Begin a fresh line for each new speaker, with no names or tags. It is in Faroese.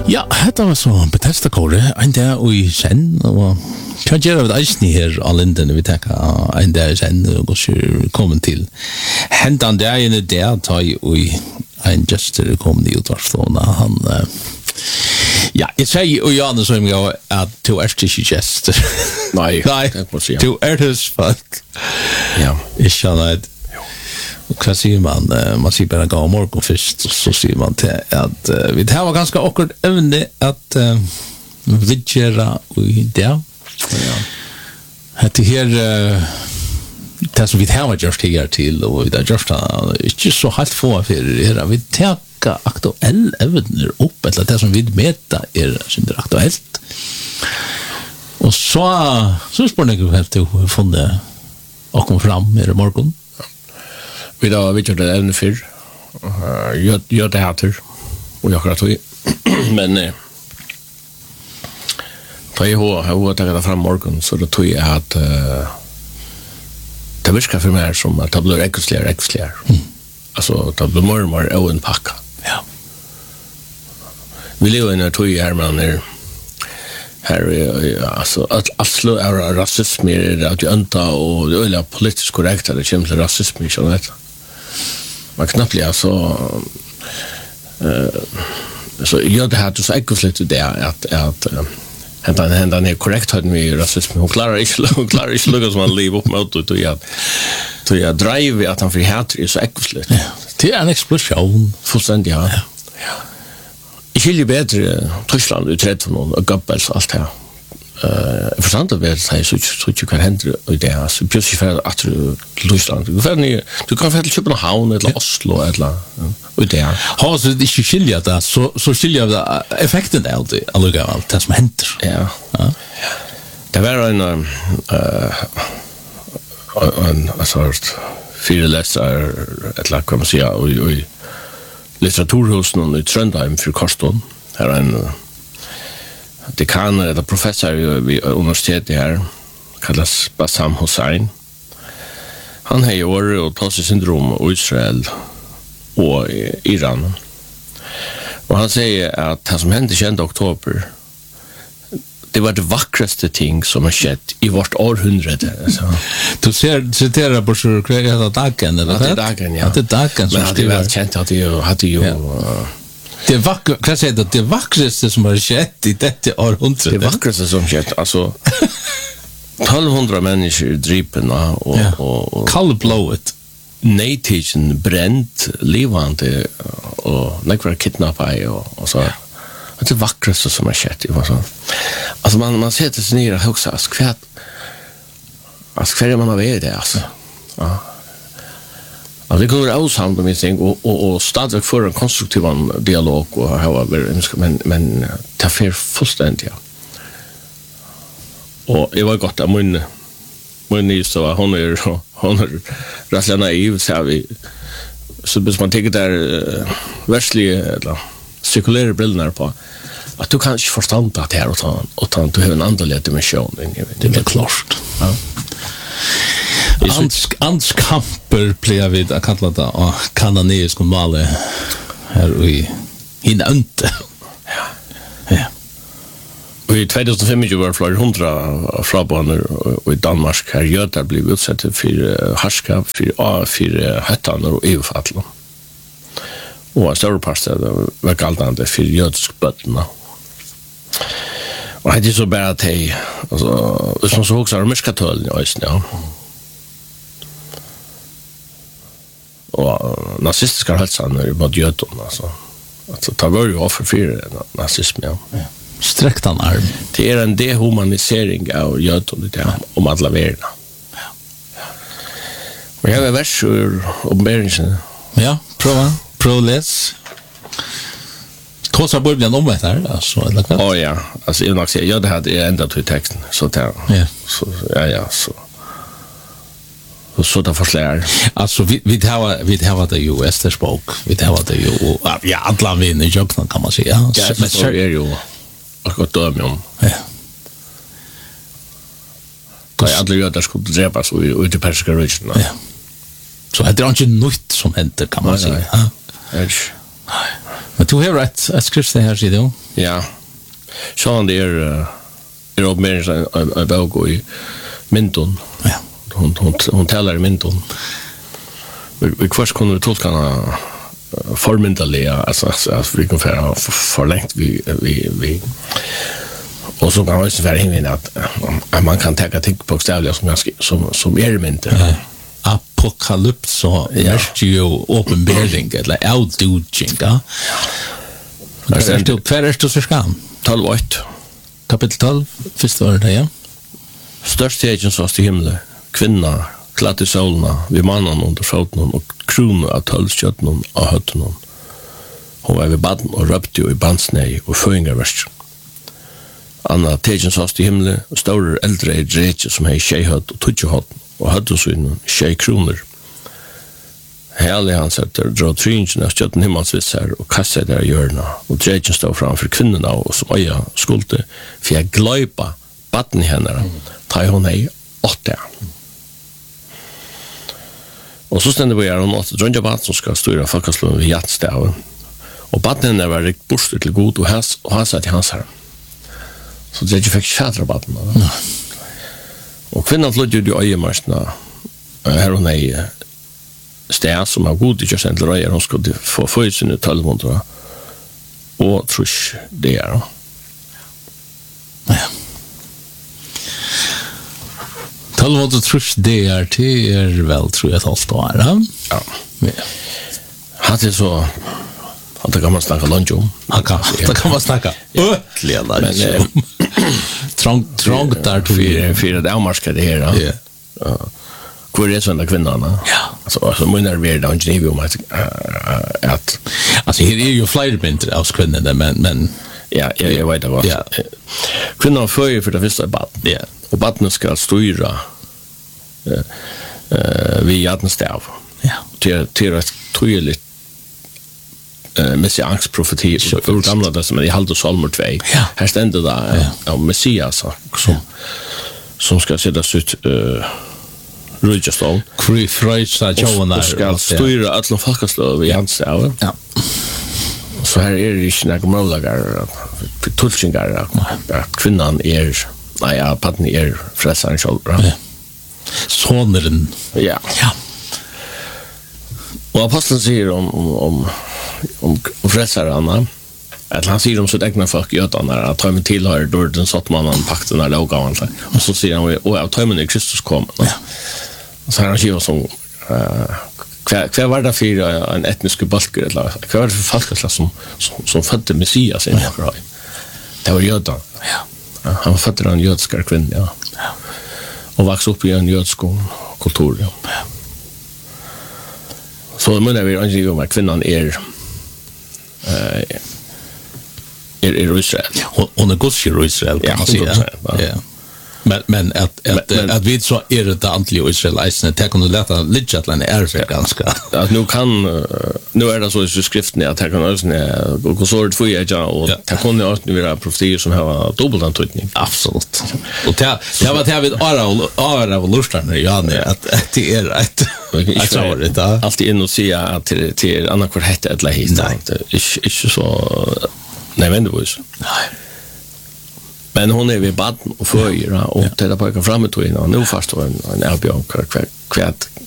Ja, detta var så Bethesda-kåre, en dag i sen, og kan gjøre det eisen her, alle linden, vi tenker en dag i sen, og så kommer til hendan dagen i dag, tar jeg en gestor kommer i utvarstående, han, ja, jeg sier jo Janne som jeg at du er ikke gestor.
Nei,
du er hos folk.
Ja.
Jeg skjønner at hva sier man? Man sier bare gå morgen først, og så sier man til at vi har ganske akkurat evne at vidgjøre i det.
Ja.
At det her, det som vi har gjort her til, og vi har gjort det ikke så helt få for her, vi tar aktuelle evner opp, eller det som vi møter som er aktuelt. Og så spør jeg hva du har funnet og kom fram her i morgen.
Vi da vet det evne før. Gjør det hater. Og jeg akkurat tog. Men da jeg har tatt det fram morgen, så da tog jeg at det virker for meg som at det blir ekkelsligere. Altså, det blir mer og mer av en pakka.
Ja.
Vi lever i en tog her, men her alltså alltså är rasism är att ju anta och det är politiskt korrekt att det kommer till rasism i sånt här. Man knappt blir så jag det hade så ekosligt det att hända är korrekt hade med rasism. Hon klarar inte lugga som man lever upp mot och jag driver att han för hat är så ekosligt.
Ja. Det är en explosion
fullständigt ja. Jag skiljer bättre Tyskland ut 13 och Goebbels och allt det här. Förstånd att det så inte kan hända i det här. Så plötsligt för att Tyskland. Du kan få till Köpenhamn eller Oslo eller och det här.
Ja, så det är skilja det så skilja det effekten av det allt det som händer.
Ja. Det var en sort föreläsare eller kan man säga och litteraturhusen i Trondheim för Korston. Här är en dekan eller professor vid universitetet här kallas Bassam Hussein. Han har ju varit och tagit syndrom i Israel och Iran. Och han säger att det som hände 20 oktober det var det vackraste ting som har skett i vårt århundrade.
Du citerar på så kvar dagen eller
det dagen ja.
Det dagen
som det var känt att det hade ju
det vackra kan säga att det vackraste som har skett i detta århundrade.
Det vackraste som skett alltså 1200 människor dripna och
kallblået
natigen bränt levande och några kidnappade och så. Det är vackraste som har skett i vad så. Alltså man sätter sig ner och också skvärt. Skvärt man har varit det alltså. Ja. Alltså det går avsamt med ting och stadigt för en konstruktiv dialog och men ta för fullständigt ja. Och det var gott att mun så hon är rätt naiv så vi så bis man tänker där värstliga eller cirkulära bilder på att du kan inte förstå att det här och du har en annan dimension det är klart. Ja. Anskamper
plejer vi att kalla det och kananeisk och male här i inte. Ja.
Och i 2005 var flera 100 frabanor och i Danmark här jötar blev utsatta för harska för höttarna och EU-fattlar. Och en större part var kallande för jötsk bötterna. Och det är så bara att det alltså, som så också är myskatöln i Östen, ja. Och nazistiska hälsan mot jötton, alltså det var ju offer för nazism, ja.
Sträcktan arm.
Det är en dehumanisering av jötton om alla världen. Men jag har vers ur uppenbarelsen.
Ja, proless. Kosa Bibeln om det här alltså eller vad?
Ja ja, alltså jag nog säga det hade ändrat till texten så där.
Ja.
Så så där förslär.
Alltså vi har det ju Estersbok. Vi har det ju ja alla vinner ju kan man säga.
Ja, men så är ju och då om.
Ja.
Kan jag aldrig göra det skulle dräpa så ut i persiska rösten.
Ja. Så det är inte nytt som händer kan man säga.
Nej.
Men du har ett skrift det här sidan.
Ja. Så han det är upp mer en bok i Minton.
Ja.
Hon talar i Minton. Vi kvart kunde vi tolka formindaliga, alltså vi kan få förlängt vi och så kan man också vara hängen att man kan ta ting bokstavliga som är mynten.
Apokalyps och merstio uppenbarelse eller outdoing, ja. Kvar är det så skam.
12:8.
Kapitel 12, första ordet, ja.
Störst stegen så till himlen, kvinna, klatt i solarna, vid mannen under foten och krona av 12 kjötnen av hötten. Hon var vid baden och röpte i bandsnei och föringarverst. Anna tegen så till himlen, och stora äldre i dretje som hei tjejhött och tutjehott och höttensyn tjejkronor. Härlig han sätter dra tryningen av kjötten himmelsvitsar och kastar där i hjörna och dretje stod framför kvinnorna och som öja skulde för jag glöjpa baden i henne ta hon hei 8. Och så ständer vi här hon åt drönjabat som ska styra folkaslån vid jattstäven. Och baden henne var rikt bostet till god och han sa till hans här. Så det fick tjädra baden. Och kvinnan flydde ju i öjemarsna här hon är stäv som har god i körsent till röjer. Hon skulle få ut sin 1200 och trus det är.
Ja. 1200 trus det är till väl tror jag allt då är.
Ja. Hade så det kan man snacka lunch om.
Det kan man snacka. Ötliga lunch. Trångt där
för det avmarska det här. Ja. Hur är sådana kvinnorna?
Ja.
Så mun är vi down Geneva om att
alltså här är ju flight binter av kvinnorna men
ja, jag vet det var.
Ja.
Kvinnorna för det första bad.
Ja.
Och baden ska styra vid jattenstav.
Ja.
Till ett tydligt messiansprofeti ur gamla testamentet i halv och salmer 2.
Ja.
Här ständer det av Messias som ska sättas ut rujastål.
Fröjsa tjånar.
Och ska styra alla folkaslöv i jattenstav.
Ja.
Så här är det inte några målagar tulsingar att kvinnan patten är frälsaren själv.
Ja. Soneren.
Ja.
Ja.
Och aposteln säger om frälsaren att han säger om sitt egna folk jötarna att ta mig tillhör då den satt man pakten där låg av och så säger han och jag tar mig när Kristus kom.
Ja.
Och så har han skrivit som kvar var det för en etnisk balk eller kvar var det för folkklass som födde Messias in i Israel. Det var jötar.
Ja.
Han födde en jötskar kvinna. Ja. Och växte upp i en jötsk kultur. Ja. Så menar vi angivit om att kvinnan är Israel.
Hon är Guds i Israel kan man säga. Ja. Men att vi så är det antliga Israel det kan du lätta lite att är ganska.
Att nu är det så i skriften att här kan också gå så för jag och det kan ju också vara profetier som har dubbelantydning.
Absolut. Och det var det vi ara av lustarna Jan att det är rätt. Jag tror det där.
Alltid in och säga att till andra kvar hette ett lähit. Inte så nödvändigtvis.
Nej.
Men hon är vid baden och föra och tälla pojkar fram i tog och nu fast en erbjörn